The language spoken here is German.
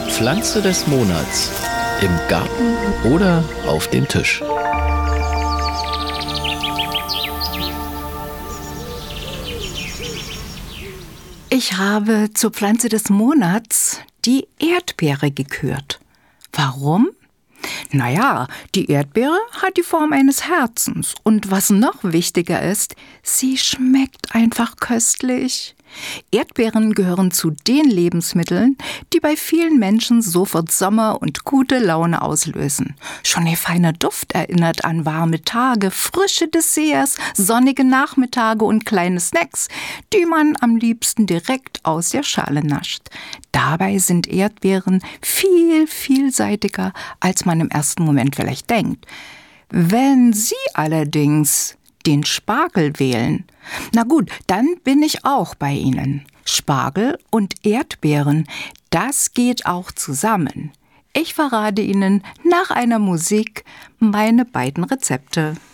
Pflanze des Monats. Im Garten oder auf dem Tisch. Ich habe zur Pflanze des Monats die Erdbeere gekürt. Warum? Naja, die Erdbeere hat die Form eines Herzens. Und was noch wichtiger ist, sie schmeckt einfach köstlich. Erdbeeren gehören zu den Lebensmitteln, die bei vielen Menschen sofort Sommer und gute Laune auslösen. Schon ihr feiner Duft erinnert an warme Tage, frische Desserts, sonnige Nachmittage und kleine Snacks, die man am liebsten direkt aus der Schale nascht. Dabei sind Erdbeeren viel vielseitiger, als man im ersten Moment vielleicht denkt. Wenn Sie allerdings den Spargel wählen, na gut, dann bin ich auch bei Ihnen. Spargel und Erdbeeren, das geht auch zusammen. Ich verrate Ihnen nach einer Musik meine beiden Rezepte.